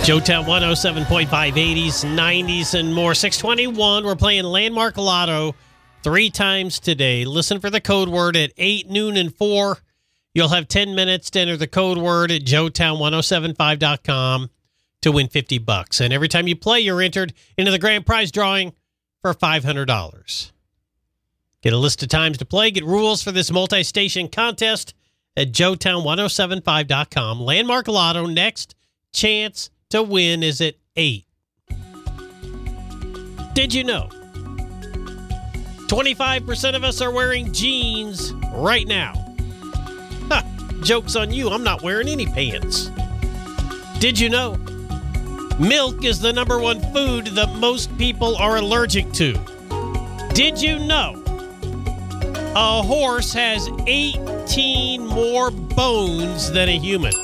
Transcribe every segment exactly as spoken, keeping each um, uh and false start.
Joetown one oh seven point five, eighties, nineties, and more. six twenty-one, we're playing Landmark Lotto three times today. Listen for the code word at eight, noon, and four. You'll have ten minutes to enter the code word at joetown ten seventy-five dot com to win fifty bucks. And every time you play, you're entered into the grand prize drawing for five hundred dollars. Get a list of times to play. Get rules for this multi-station contest at joetown ten seventy-five dot com. Landmark Lotto, next chance to win is at eight. Did you know twenty-five percent of us are wearing jeans right now? Ha, joke's on you, I'm not wearing any pants. Did you know milk is the number one food that most people are allergic to? Did you know a horse has eighteen more bones than a human?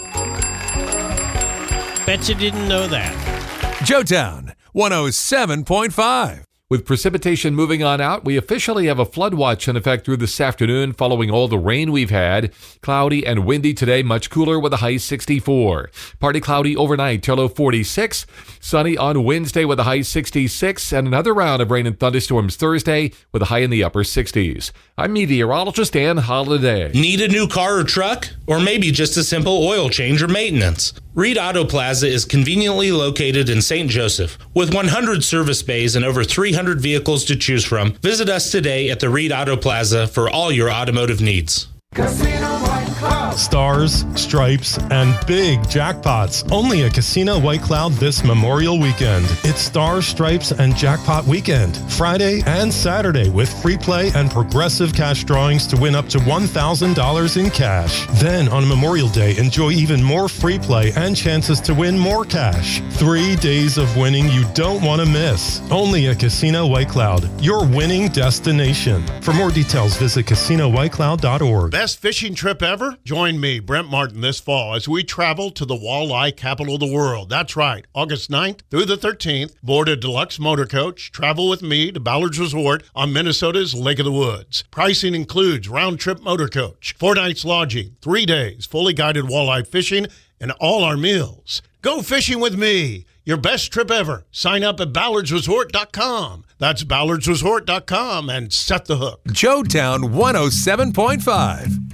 Bet you didn't know that. Joetown one oh seven point five. With precipitation moving on out, we officially have a flood watch in effect through this afternoon following all the rain we've had. Cloudy and windy today, much cooler with a high sixty-four. Partly cloudy overnight, till low forty-six. Sunny on Wednesday with a high sixty-six. And another round of rain and thunderstorms Thursday with a high in the upper sixties. I'm meteorologist Dan Holiday. Need a new car or truck? Or maybe just a simple oil change or maintenance? Reed Auto Plaza is conveniently located in Saint Joseph. With one hundred service bays and over three hundred vehicles to choose from, visit us today at the Reed Auto Plaza for all your automotive needs. Casino White Cloud. Stars, stripes, and big jackpots. Only at Casino White Cloud this Memorial Weekend. It's Stars, Stripes, and Jackpot Weekend. Friday and Saturday with free play and progressive cash drawings to win up to one thousand dollars in cash. Then on Memorial Day, enjoy even more free play and chances to win more cash. Three days of winning you don't want to miss. Only at Casino White Cloud, your winning destination. For more details, visit casino white cloud dot org. Best fishing trip ever? Join me, Brent Martin, this fall as we travel to the walleye capital of the world. That's right, August ninth through the thirteenth. Board a deluxe motor coach. Travel with me to Ballard's Resort on Minnesota's Lake of the Woods. Pricing includes round-trip motor coach, four nights lodging, three days, fully guided walleye fishing, and all our meals. Go fishing with me. Your best trip ever. Sign up at ballards resort dot com. That's ballards resort dot com and set the hook. Joetown one oh seven point five.